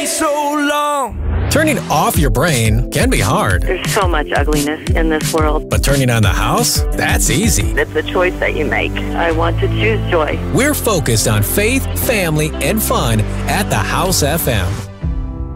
so long. Turning off your brain can be hard, There's so much ugliness in this world. but turning on the house? That's easy. It's a choice that you make. I want to choose joy. We're focused on faith, family, and fun at the House FM.